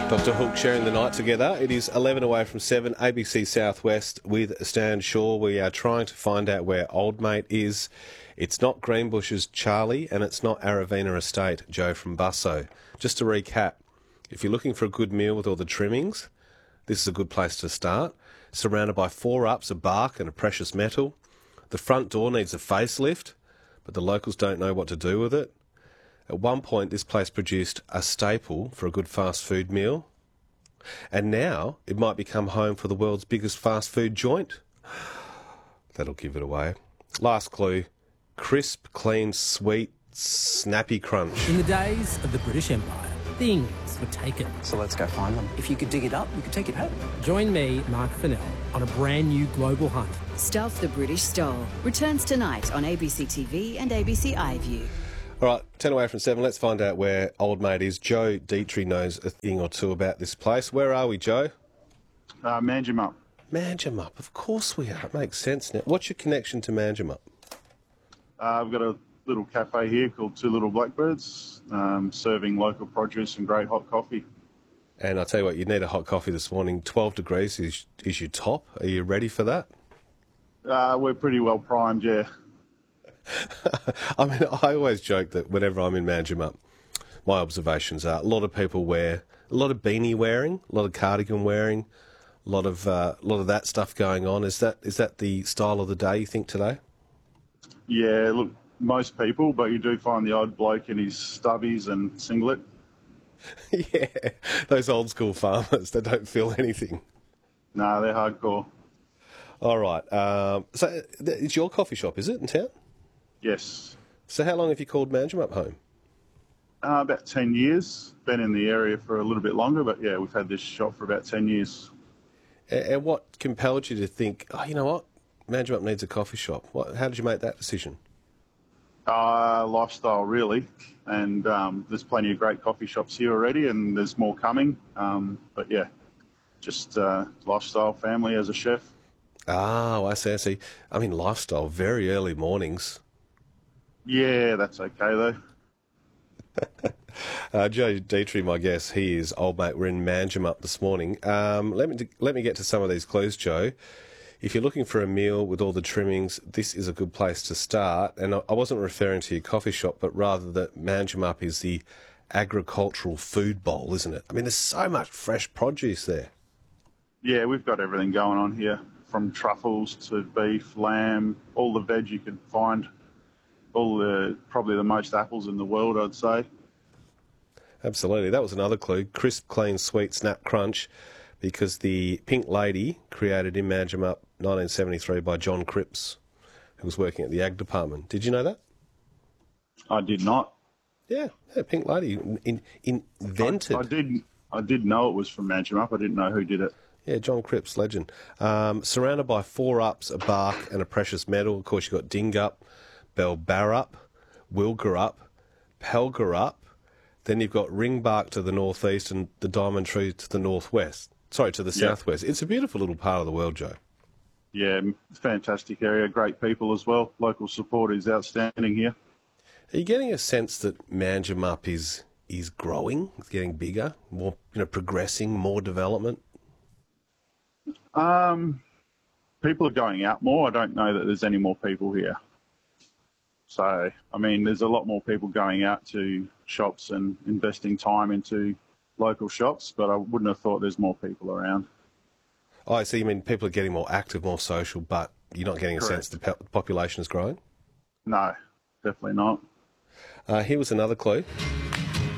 Dr. Hook sharing the night together. It is 11 away from 7, ABC Southwest with Stan Shaw. We are trying to find out where Old Mate is. It's not Greenbushes Charlie and it's not Aravina Estate, Joe from Busso. Just to recap, if you're looking for a good meal with all the trimmings, this is a good place to start. Surrounded by 4 ups, a bark and a precious metal. The front door needs a facelift, but the locals don't know what to do with it. At one point, this place produced a staple for a good fast food meal. And now it might become home for the world's biggest fast food joint. That'll give it away. Last clue, crisp, clean, sweet, snappy crunch. In the days of the British Empire, things were taken. So let's go find them. If you could dig it up, you could take it home. Join me, Mark Fennell, on a brand new global hunt. Stuff the British Stole returns tonight on ABC TV and ABC iView. All right, 10 away from 7. Let's find out where Old Mate is. Joe Dietrich knows a thing or two about this place. Where are we, Joe? Manjimup. Manjimup, of course we are. It makes sense now. What's your connection to Manjimup? I've got a little cafe here called Two Little Blackbirds, serving local produce and great hot coffee. And I'll tell you what, you need a hot coffee this morning. 12 degrees is your top. Are you ready for that? We're pretty well primed, yeah. I mean, I always joke that whenever I'm in Manjimup, my observations are a lot of people wear a lot of beanie wearing, a lot of cardigan wearing, a lot of that stuff going on. Is that the style of the day, you think, today? Yeah, look, most people, but you do find the odd bloke in his stubbies and singlet. Yeah, those old school farmers, they don't feel anything. No, they're hardcore. All right. So it's your coffee shop, is it, in town? Yes. So how long have you called Manjimup home? About 10 years. Been in the area for a little bit longer, but yeah, we've had this shop for about 10 years. And what compelled you to think, oh, you know what, Manjimup needs a coffee shop? How did you make that decision? Lifestyle, really. And there's plenty of great coffee shops here already, and there's more coming. But yeah, just lifestyle, family as a chef. Oh, I see. I mean, lifestyle, very early mornings. Yeah, that's okay, though. Joe Dietrich, my guest, he is Old Mate. We're in Manjimup this morning. Let me get to some of these clues, Joe. If you're looking for a meal with all the trimmings, this is a good place to start. And I wasn't referring to your coffee shop, but rather that Manjimup is the agricultural food bowl, isn't it? I mean, there's so much fresh produce there. Yeah, we've got everything going on here, from truffles to beef, lamb, all the veg you can find. Probably the most apples in the world, I'd say. Absolutely. That was another clue. Crisp, clean, sweet, snap, crunch, because the Pink Lady, created in Manjimup 1973 by John Cripps, who was working at the Ag Department. Did you know that? I did not. Yeah, Pink Lady invented. I did know it was from Manjimup. I didn't know who did it. Yeah, John Cripps, legend. Surrounded by 4 ups, a bark and a precious metal. Of course, you've got Dingup, Belbarup, Wilgarup, Pelgarup. Then you've got Ringbark to the northeast and the Diamond Tree to the northwest. Sorry, to the southwest. It's a beautiful little part of the world, Joe. Yeah, fantastic area. Great people as well. Local support is outstanding here. Are you getting a sense that Manjimup is growing, it's getting bigger, more progressing, more development? People are going out more. I don't know that there's any more people here. So, I mean, there's a lot more people going out to shops and investing time into local shops, but I wouldn't have thought there's more people around. Oh, I see. You mean people are getting more active, more social, but you're not getting a sense the population is growing? No, definitely not. Here was another clue.